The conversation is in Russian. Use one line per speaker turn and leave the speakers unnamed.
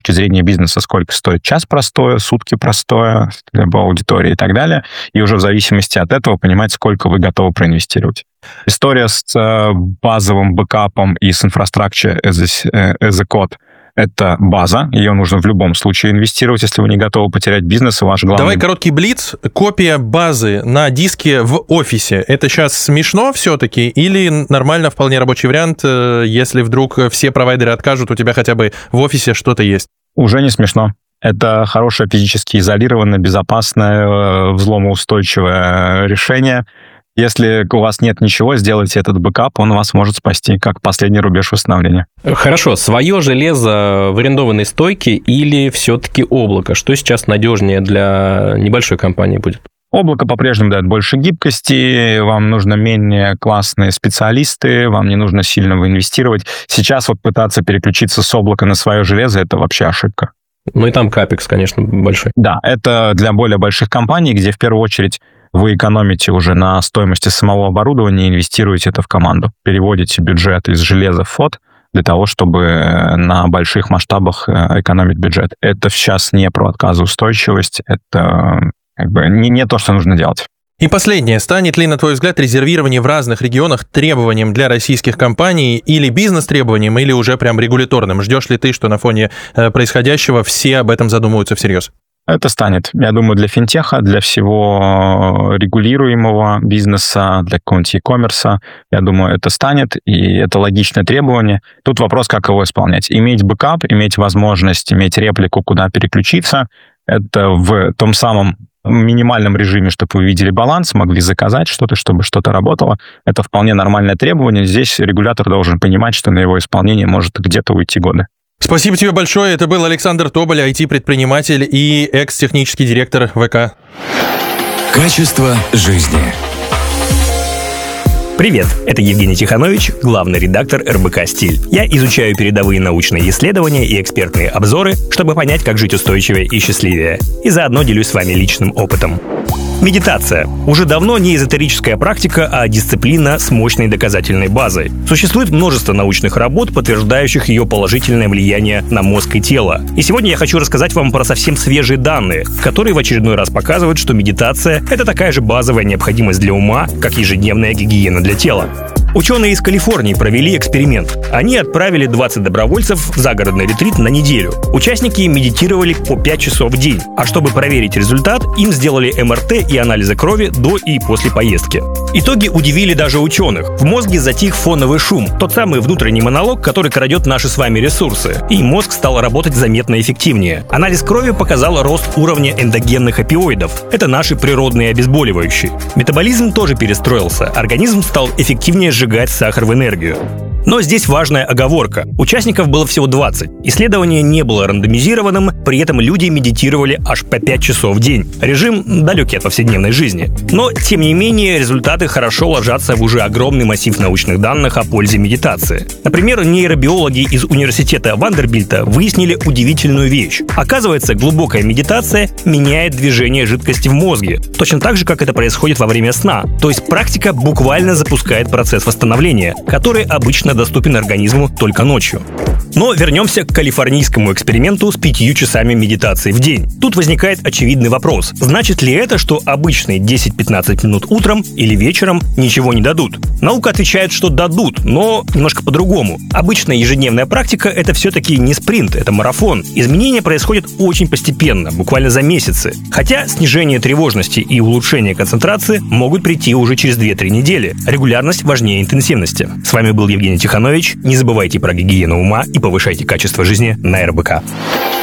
точки зрения бизнеса, сколько стоит час простое, сутки простое для аудитории и так далее, и уже в зависимости от этого понимать, сколько вы готовы проинвестировать. История с базовым бэкапом и с infrastructure as a code — это база, ее нужно в любом случае инвестировать, если вы не готовы потерять бизнес, и ваш главный...
Давай короткий блиц. Копия базы на диске в офисе. Это сейчас смешно все-таки или нормально, вполне рабочий вариант, если вдруг все провайдеры откажут, у тебя хотя бы в офисе что-то есть?
Уже не смешно. Это хорошее физически изолированное, безопасное, взломоустойчивое решение. Если у вас нет ничего, сделайте этот бэкап, он вас может спасти, как последний рубеж восстановления.
Хорошо, свое железо в арендованной стойке или все-таки облако? Что сейчас надежнее для небольшой компании будет?
Облако по-прежнему дает больше гибкости, вам нужно менее классные специалисты, вам не нужно сильно инвестировать. Сейчас вот пытаться переключиться с облака на свое железо — это вообще ошибка.
Ну и там капекс, конечно, большой.
Да, это для более больших компаний, где в первую очередь вы экономите уже на стоимости самого оборудования и инвестируете это в команду. Переводите бюджет из железа в фот для того, чтобы на больших масштабах экономить бюджет. Это сейчас не про отказоустойчивость, это не то, что нужно делать.
И последнее. Станет ли, на твой взгляд, резервирование в разных регионах требованием для российских компаний или бизнес-требованием, или уже прям регуляторным? Ждешь ли ты, что на фоне происходящего все об этом задумываются всерьез?
Это станет, я думаю, для финтеха, для всего регулируемого бизнеса, для какого-нибудь e-commerce, я думаю, это станет, и это логичное требование. Тут вопрос, как его исполнять. Иметь бэкап, иметь возможность, иметь реплику, куда переключиться, это в том самом минимальном режиме, чтобы вы видели баланс, могли заказать что-то, чтобы что-то работало. Это вполне нормальное требование. Здесь регулятор должен понимать, что на его исполнение может где-то уйти годы.
Спасибо тебе большое. Это был Александр Тоболь, IT-предприниматель и экс-технический директор ВК.
Качество жизни.
Привет, это Евгений Тиханович, главный редактор РБК «Стиль». Я изучаю передовые научные исследования и экспертные обзоры, чтобы понять, как жить устойчивее и счастливее. И заодно делюсь с вами личным опытом. Медитация. Уже давно не эзотерическая практика, а дисциплина с мощной доказательной базой. Существует множество научных работ, подтверждающих ее положительное влияние на мозг и тело. И сегодня я хочу рассказать вам про совсем свежие данные, которые в очередной раз показывают, что медитация — это такая же базовая необходимость для ума, как ежедневная гигиена для тела. Ученые из Калифорнии провели эксперимент. Они отправили 20 добровольцев в загородный ретрит на неделю. Участники медитировали по 5 часов в день. А чтобы проверить результат, им сделали МРТ и анализы крови до и после поездки. Итоги удивили даже ученых. В мозге затих фоновый шум, тот самый внутренний монолог, который крадет наши с вами ресурсы. И мозг стал работать заметно эффективнее. Анализ крови показал рост уровня эндогенных опиоидов. Это наши природные обезболивающие. Метаболизм тоже перестроился. Организм стал эффективнее сжигать сахар в энергию. Но здесь важная оговорка. Участников было всего 20. Исследование не было рандомизированным, при этом люди медитировали аж по 5 часов в день. Режим далекий от повседневной жизни. Но, тем не менее, результаты хорошо ложатся в уже огромный массив научных данных о пользе медитации. Например, нейробиологи из университета Вандербильта выяснили удивительную вещь. Оказывается, глубокая медитация меняет движение жидкости в мозге. Точно так же, как это происходит во время сна. То есть практика буквально запускает процесс восстановления, который обычно доступен организму только ночью. Но вернемся к калифорнийскому эксперименту с 5 часами медитации в день. Тут возникает очевидный вопрос. Значит ли это, что обычные 10-15 минут утром или вечером ничего не дадут? Наука отвечает, что дадут, но немножко по-другому. Обычная ежедневная практика — это все-таки не спринт, это марафон. Изменения происходят очень постепенно, буквально за месяцы. Хотя снижение тревожности и улучшение концентрации могут прийти уже через 2-3 недели. Регулярность важнее интенсивности. С вами был Евгений Тиханович. Не забывайте про гигиену ума и повышайте качество жизни на РБК.